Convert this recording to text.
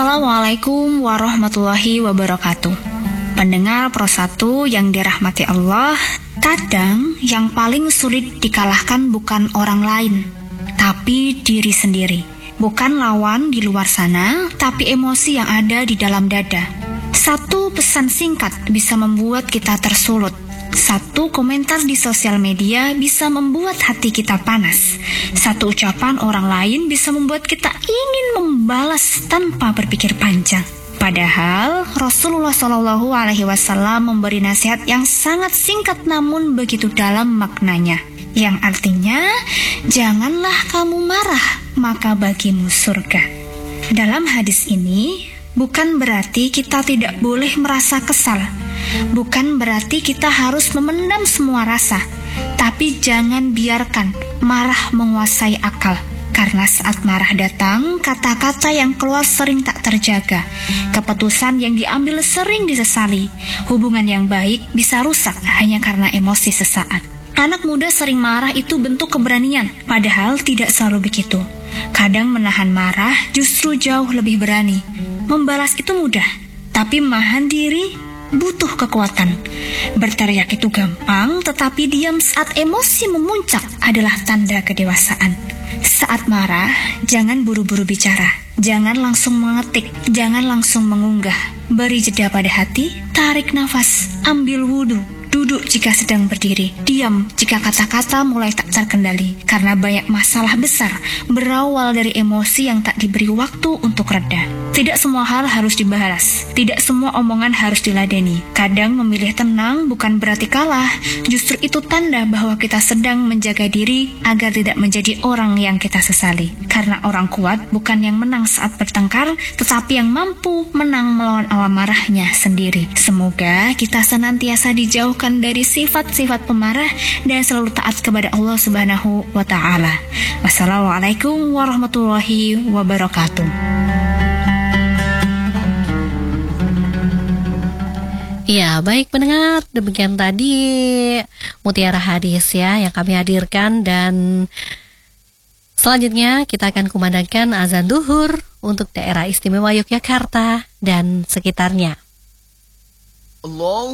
Assalamualaikum warahmatullahi wabarakatuh. Pendengar Pro 1 yang dirahmati Allah, kadang yang paling sulit dikalahkan bukan orang lain, tapi diri sendiri. Bukan lawan di luar sana, tapi emosi yang ada di dalam dada. Satu pesan singkat bisa membuat kita tersulut. Satu komentar di sosial media bisa membuat hati kita panas. Satu ucapan orang lain bisa membuat kita ingin membalas tanpa berpikir panjang. Padahal Rasulullah SAW memberi nasihat yang sangat singkat namun begitu dalam maknanya, yang artinya, janganlah kamu marah, maka bagimu surga. Dalam hadis ini, bukan berarti kita tidak boleh merasa kesal. Bukan berarti kita harus memendam semua rasa, tapi jangan biarkan marah menguasai akal. Karena saat marah datang, kata-kata yang keluar sering tak terjaga. Keputusan yang diambil sering disesali. Hubungan yang baik bisa rusak hanya karena emosi sesaat. Anak muda sering marah itu bentuk keberanian, padahal tidak selalu begitu. Kadang menahan marah justru jauh lebih berani. Membalas itu mudah, tapi menahan diri butuh kekuatan. Berteriak itu gampang, tetapi diam saat emosi memuncak adalah tanda kedewasaan. Saat marah, jangan buru-buru bicara. Jangan langsung mengetik, jangan langsung mengunggah. Beri jeda pada hati, tarik nafas, ambil wudhu. Duduk jika sedang berdiri, diam jika kata-kata mulai tak terkendali. Karena banyak masalah besar berawal dari emosi yang tak diberi waktu untuk reda. Tidak semua hal harus dibahas, tidak semua omongan harus diladeni. Kadang memilih tenang bukan berarti kalah, justru itu tanda bahwa kita sedang menjaga diri agar tidak menjadi orang yang kita sesali. Karena orang kuat bukan yang menang saat bertengkar, tetapi yang mampu menang melawan alam marahnya sendiri. Semoga kita senantiasa dijauhkan dari sifat-sifat pemarah dan selalu taat kepada Allah Subhanahu wa Ta'ala. Wassalamualaikum warahmatullahi wabarakatuh. Ya, baik pendengar, demikian tadi mutiara hadis ya yang kami hadirkan, dan selanjutnya kita akan kumandangkan azan duhur untuk daerah istimewa Yogyakarta dan sekitarnya. Allah